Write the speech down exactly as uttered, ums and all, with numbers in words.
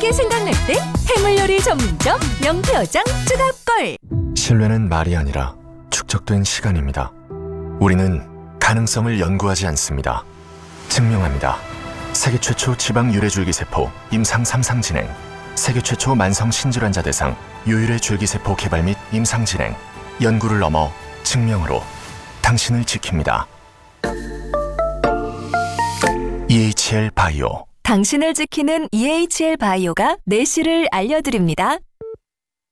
게 생각날 때 해물 요리 전문점 명표장 추가골. 신뢰는 말이 아니라 축적된 시간입니다. 우리는 가능성을 연구하지 않습니다. 증명합니다. 세계 최초 지방 유래줄기세포 임상 삼 상 진행, 세계 최초 만성 신질환자 대상 유일의 줄기세포 개발 및 임상 진행, 연구를 넘어 증명으로 당신을 지킵니다. 이에이치엘 바이오. 당신을 지키는 이에이치엘 바이오가 내실을 알려드립니다.